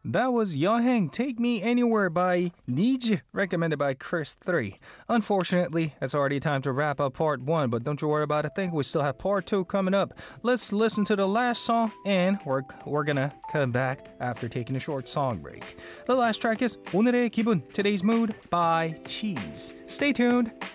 That was 여행 Take Me Anywhere by Nij, recommended by Chris3. Unfortunately, it's already time to wrap up part 1, but don't you worry about it. I think we still have part 2 coming up. Let's listen to the last song, and we're gonna come back after taking a short song break. The last track is 오늘의 기분, Today's Mood by Cheese. Stay tuned.